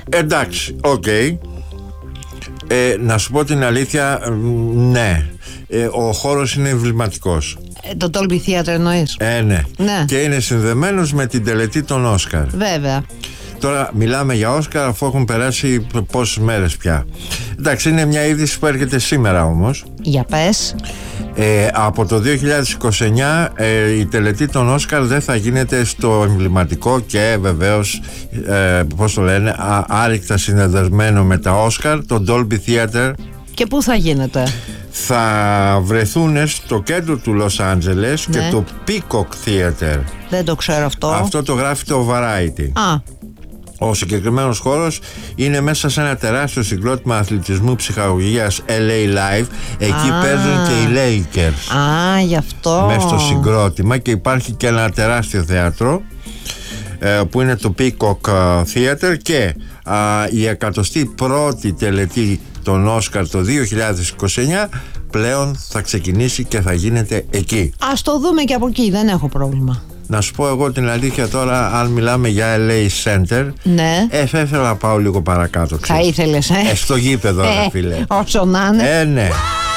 Εντάξει, οκ. Να σου πω την αλήθεια, ναι. Ο χώρος είναι εμβληματικός. Το Dolby Theater εννοείς? Ναι. Ναι. Και είναι συνδεμένος με την τελετή των Όσκαρ. Βέβαια. Τώρα μιλάμε για Όσκαρ αφού έχουν περάσει πόσες μέρες πια. Εντάξει, είναι μια είδηση που έρχεται σήμερα όμως. Για πες. Από το 2029 η τελετή των Όσκαρ δεν θα γίνεται στο εμβληματικό και βεβαίως πώς το λένε, άρρηκτα συνδεδεσμένο με τα Όσκαρ, το Dolby Theater. Και πού θα γίνεται? Θα βρεθούν στο κέντρο του Λος Άντζελες, ναι, και το Peacock Theater. Δεν το ξέρω αυτό. Αυτό το γράφει το Variety. Ο συγκεκριμένος χώρος είναι μέσα σε ένα τεράστιο συγκρότημα αθλητισμού ψυχαγωγίας LA Live. Εκεί παίζουν και οι Lakers. Γι' αυτό. Μέσα στο συγκρότημα, και υπάρχει και ένα τεράστιο θέατρο που είναι το Peacock Theater, και η 101η τελετή των Όσκαρ το 2029 πλέον θα ξεκινήσει και θα γίνεται εκεί. Ας το δούμε και από εκεί, δεν έχω πρόβλημα. Να σου πω εγώ την αλήθεια τώρα, αν μιλάμε για LA Center, ναι, θα ήθελα να πάω λίγο παρακάτω. Θα ήθελες, στο γήπεδο, φίλε. Όσο να είναι. Ναι.